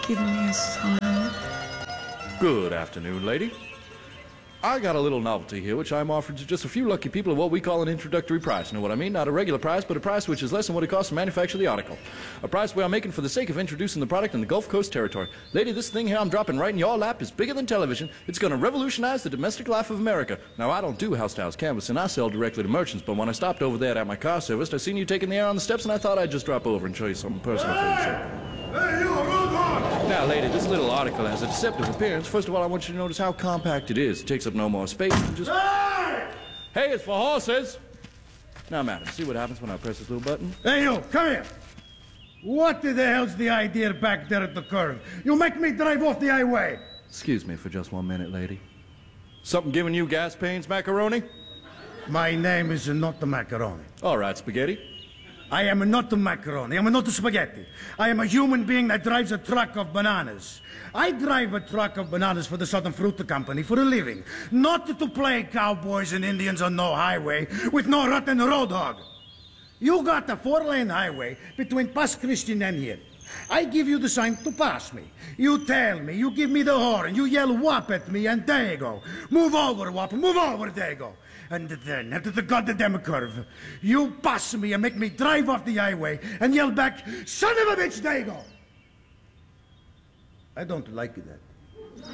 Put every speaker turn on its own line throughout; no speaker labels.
give me a sign?
Good afternoon, lady. I got a little novelty here, which I'm offering to just a few lucky people at what we call an introductory price. Know what I mean? Not a regular price, but a price which is less than what it costs to manufacture the article. A price we are making for the sake of introducing the product in the Gulf Coast territory. Lady, this thing here I'm dropping right in your lap is bigger than television. It's going to revolutionize the domestic life of America. Now, I don't do house-to-house canvassing. I sell directly to merchants, but when I stopped over there at my car service, I seen you taking the air on the steps, and I thought I'd just drop over and show you something personal for you, sir.
Hey, you, Roadhog!
Now, lady, this little article has a deceptive appearance. First of all, I want you to notice how compact it is. It takes up no more space than just...
Hey!
Hey, it's for horses! Now, madam, see what happens when I press this little button?
Hey, you, come here! What the hell's the idea back there at the curve? You make me drive off the highway!
Excuse me for just 1 minute, lady. Something giving you gas pains, macaroni?
My name is not the macaroni.
All right, spaghetti.
I am not the macaroni. I am not the spaghetti. I am a human being that drives a truck of bananas. I drive a truck of bananas for the Southern Fruit Company for a living. Not to play cowboys and Indians on no highway with no rotten roadhog. You got a 4-lane highway between Pass Christian and here. I give you the sign to pass me. You tell me, you give me the horn, you yell whop at me, and there you go. Move over, whop, move over, there you go. And then, at the goddamn curve, you pass me and make me drive off the highway and yell back, son of a bitch, there you go. I don't like that.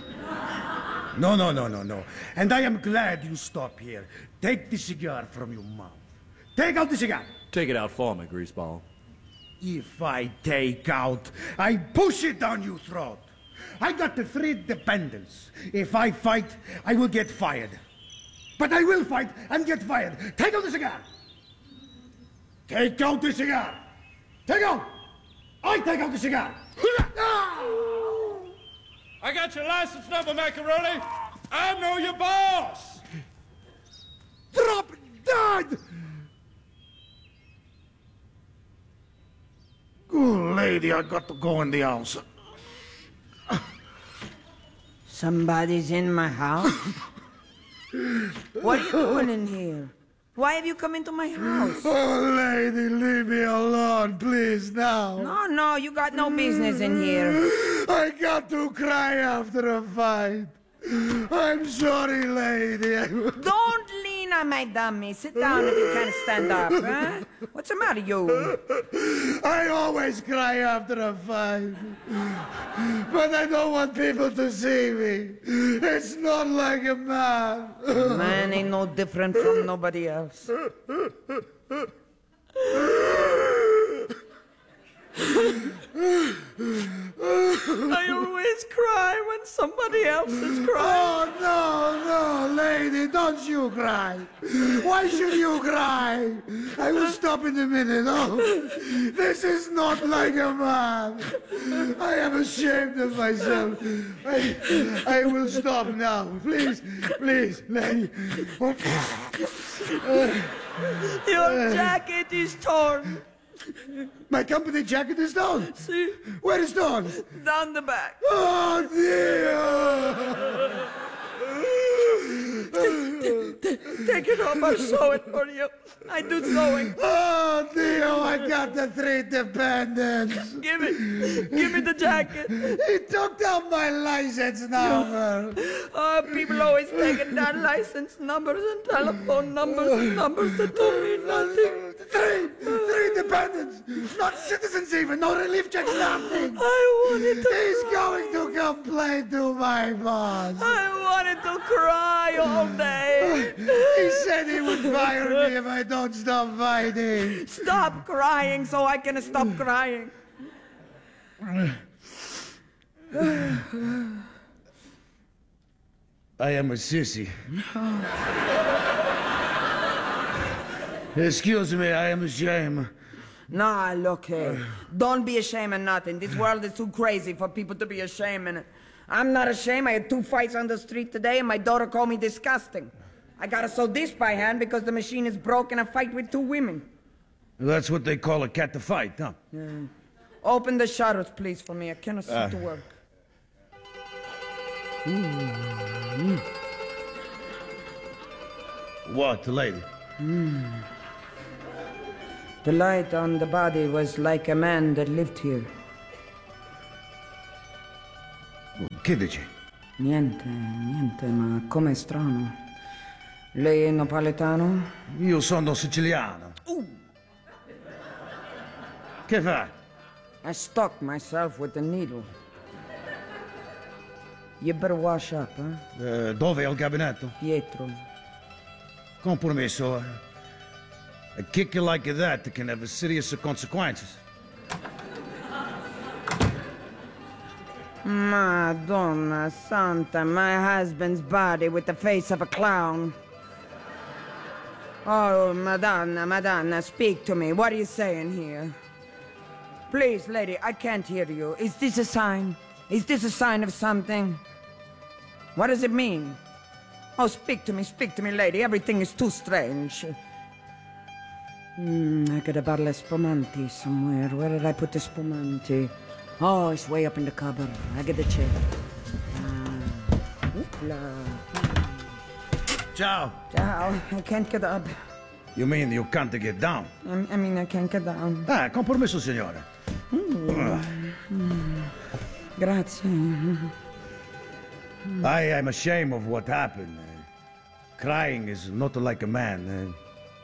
No. And I am glad you stop here. Take the cigar from your mouth. Take out the cigar.
Take it out for me, greaseball.
If I take out, I push it down your throat. I got the 3 dependents. If I fight, I will get fired. But I will fight and get fired. Take out the cigar. Take out the cigar. Take out. I take out the cigar.
I got your license number, macaroni. I know your boss.
Drop dead. Good lady, I got to go in the house.
Somebody's in my house? What are you doing in here? Why have you come into my house?
Oh, lady, leave me alone, please, now.
No, you got no business in here.
I got to cry after a fight. I'm sorry, lady.
Don't lean on my dummy. Sit down if you can't stand up, huh? What's the matter, you?
I always cry after a fight. But I don't want people to see me. It's not like a man.
Man ain't no different from nobody else. I always cry when somebody else is crying.
Oh, no, lady, don't you cry. Why should you cry? I will stop in a minute. Oh, this is not like a man. I am ashamed of myself. I will stop now. Please, lady.
Your jacket is torn.
My company jacket is down.
See?
Where is down?
Down the back.
Oh, dear.
Take it off, I'll sew it for you. I do sewing.
Oh, Theo, I got the 3 dependents.
Give me the jacket.
He took down my license number.
Oh, people always taking down license numbers and telephone numbers that don't mean nothing.
3 dependents. Not citizens even, no relief checks, nothing.
I wanted to
He's
cry.
going to complain to my boss.
I wanted to cry all day.
He said he would fire me if I don't stop fighting.
Stop crying so I can stop crying.
I am a sissy. Excuse me, I am ashamed.
Nah, look here. Don't be ashamed of nothing. This world is too crazy for people to be ashamed in it. I'm not ashamed. I had 2 fights on the street today, and my daughter called me disgusting. I gotta sew this by hand because the machine is broken. I fight with 2 women.
That's what they call a cat to fight, huh?
Yeah. Open the shutters, please, for me. I cannot see to work.
What, lady?
The light on the body was like a man that lived here.
Che dici?
Niente, ma com'è strano. Lei è napoletano?
Io sono siciliano. Che fa?
I stuck myself with the needle. You better wash up, huh?
Dove al gabinetto?
Pietro.
Compromesso. A kick like that can have serious consequences.
Madonna Santa, my husband's body with the face of a clown. Oh, Madonna, speak to me. What are you saying here? Please, lady, I can't hear you. Is this a sign? Is this a sign of something? What does it mean? Oh, speak to me, lady. Everything is too strange. I got a bottle of spumante somewhere. Where did I put the spumante? Oh, it's way up in the cupboard. I get the check.
Ciao.
Ciao. I can't get up.
You mean you can't get down?
I mean, I can't get down.
Compromesso, signore.
Grazie.
I am ashamed of what happened. Crying is not like a man.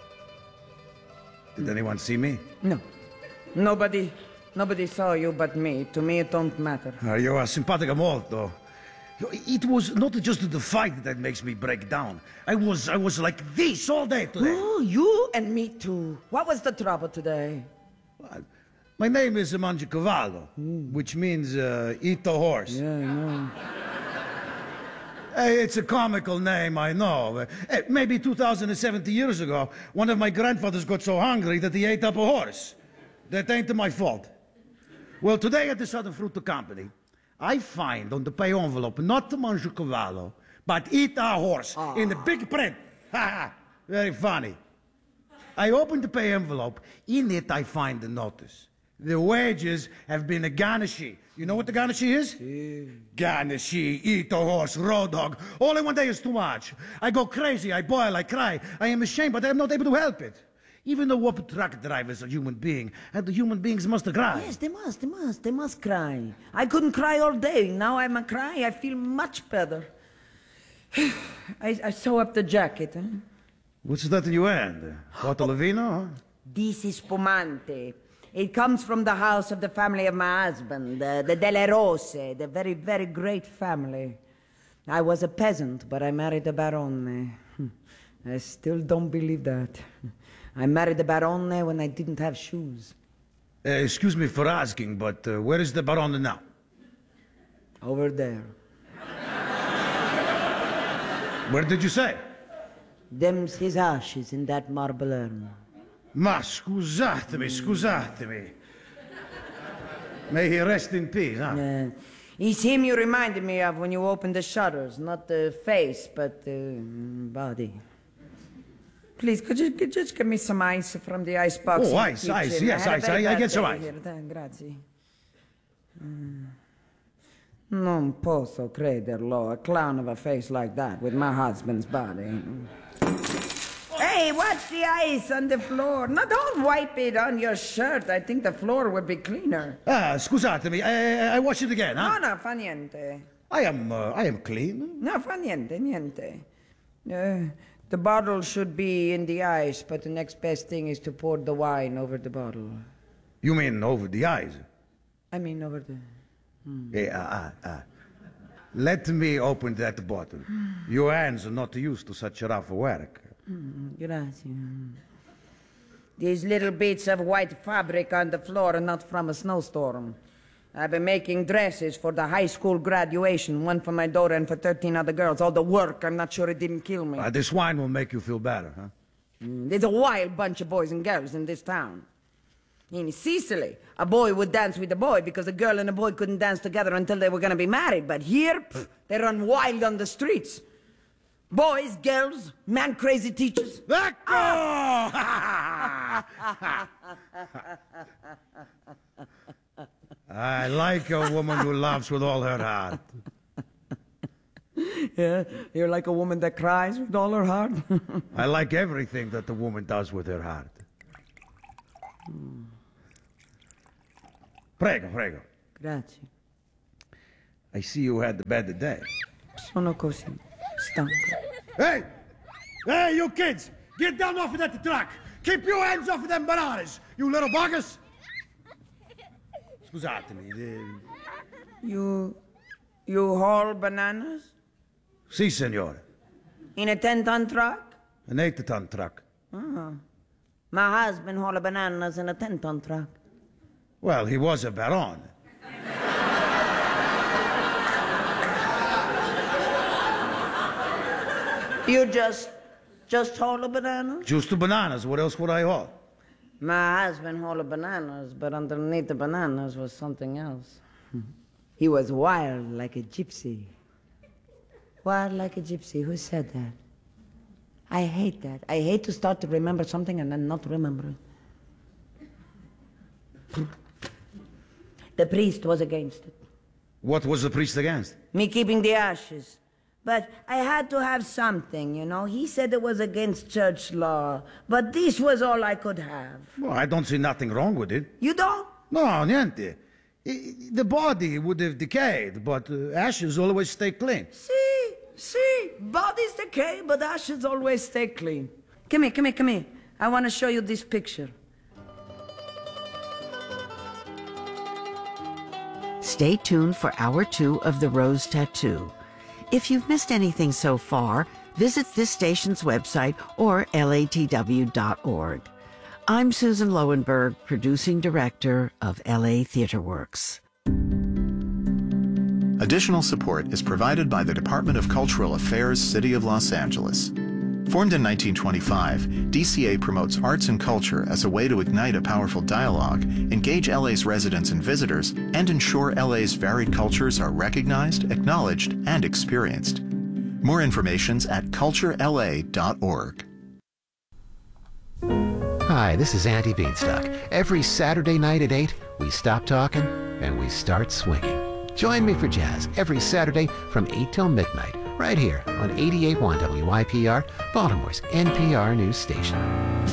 Did anyone see me?
No. Nobody saw you but me. To me, it don't matter.
You are simpatica molto. It was not just the fight that makes me break down. I was like this all day today.
Oh, you and me too. What was the trouble today?
My name is Mangiacavallo, which means eat the horse.
Yeah, I know.
It's a comical name, I know. Maybe 2,070 years ago, one of my grandfathers got so hungry that he ate up a horse. That ain't my fault. Well, today at the Southern Fruit Company, I find on the pay envelope not Mangiacavallo, but eat a horse in the big print. Ha ha! Very funny. I open the pay envelope. In it, I find the notice. The wages have been garnished. You know what the garnish is? Garnish, eat a horse, road dog. All in one day is too much. I go crazy, I boil, I cry. I am ashamed, but I am not able to help it. Even the whoop truck drivers are human beings, and the human beings must cry.
Yes, they must cry. I couldn't cry all day. Now I'm a cry. I feel much better. I sew up the jacket. Huh?
What's that in your hand? Bottle of vino, huh?
This is spumante. It comes from the house of the family of my husband, the Delle Rose, the very, very great family. I was a peasant, but I married a barone. I still don't believe that. I married the barone when I didn't have shoes.
Excuse me for asking, but where is the barone now?
Over there.
Where did you say?
Them's his ashes in that marble urn.
Ma scusatemi. May he rest in peace, huh?
It's him you reminded me of when you opened the shutters. Not the face, but the body. Please, could you just give me some ice from the icebox?
Oh, ice, yes, ice. I get some ice.
Grazie. Non posso crederlo, a clown of a face like that with my husband's body. Hey, what's the ice on the floor? No, don't wipe it on your shirt. I think the floor would be cleaner.
Scusatemi, I wash it again, huh?
No, fa niente.
I am clean.
No, fa niente. The bottle should be in the ice, but the next best thing is to pour the wine over the bottle.
You mean over the eyes?
I mean over the...
Let me open that bottle. Your hands are not used to such rough work.
Grazie. These little bits of white fabric on the floor are not from a snowstorm. I've been making dresses for the high school graduation, one for my daughter and for 13 other girls. All the work, I'm not sure it didn't kill me.
This wine will make you feel better, huh?
There's a wild bunch of boys and girls in this town. In Sicily, a boy would dance with a boy because a girl and a boy couldn't dance together until they were going to be married. But here, they run wild on the streets. Boys, girls, man-crazy teachers.
Ecco! I like a woman who laughs with all her heart.
Yeah, you're like a woman that cries with all her heart.
I like everything that the woman does with her heart. Prego.
Grazie.
I see you had the bad day.
Sono così stanco.
Hey! Hey, you kids! Get down off of that truck! Keep your hands off of them bananas, you little buggers! Scusatemi.
You haul bananas?
Si, signore.
In a 10-ton truck?
An 8-ton truck.
Oh. My husband hauled bananas in a 10-ton truck.
Well, he was a baron.
You just haul bananas?
Just the bananas. What else would I haul?
My husband hauled bananas, but underneath the bananas was something else. He was wild like a gypsy. Wild like a gypsy. Who said that? I hate that. I hate to start to remember something and then not remember it. The priest was against it.
What was the priest against?
Me keeping the ashes. But I had to have something, you know. He said it was against church law. But this was all I could have.
Well, I don't see nothing wrong with it.
You don't?
No, niente. The body would have decayed, but ashes always stay clean.
See, bodies decay, but ashes always stay clean. Come here. I want to show you this picture.
Stay tuned for Hour 2 of The Rose Tattoo. If you've missed anything so far, visit this station's website or latw.org. I'm Susan Lowenberg, producing director of LA Theater Works.
Additional support is provided by the Department of Cultural Affairs, City of Los Angeles. Formed in 1925, DCA promotes arts and culture as a way to ignite a powerful dialogue, engage LA's residents and visitors, and ensure LA's varied cultures are recognized, acknowledged, and experienced. More information's at culturela.org.
Hi, this is Andy Beanstalk. Every Saturday night at 8, we stop talking and we start swinging. Join me for jazz every Saturday from 8 till midnight, right here on 88.1 WYPR, Baltimore's NPR news station.